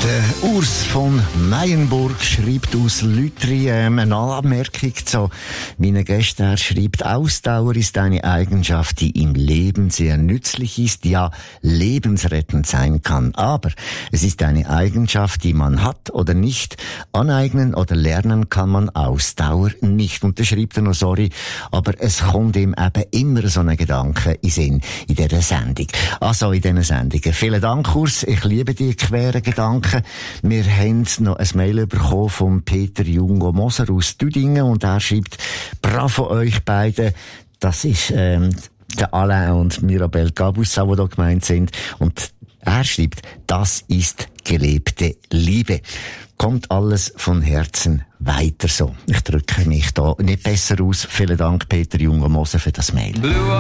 Der Urs von Meyenburg schreibt aus Lütri eine Anmerkung zu meinen Gästen. Er schreibt, Ausdauer ist eine Eigenschaft, die im Leben sehr nützlich ist, ja lebensrettend sein kann. Aber es ist eine Eigenschaft, die man hat oder nicht. Aneignen oder lernen kann man Ausdauer nicht. Und da schreibt er noch, sorry, aber es kommt ihm eben immer so ein Gedanke in Sinn in dieser Sendung. Also in diesen Sendungen. Vielen Dank, Urs. Ich liebe die queren Gedanken. Wir haben noch ein Mail bekommen von Peter Jungo-Moser aus Düdingen und er schreibt, bravo euch beide. Das ist der Alain und Mirabel Gabussa, die da gemeint sind. Und er schreibt, das ist gelebte Liebe. Kommt alles von Herzen weiter so. Ich drücke mich da nicht besser aus. Vielen Dank, Peter Jungo-Moser, für das Mail.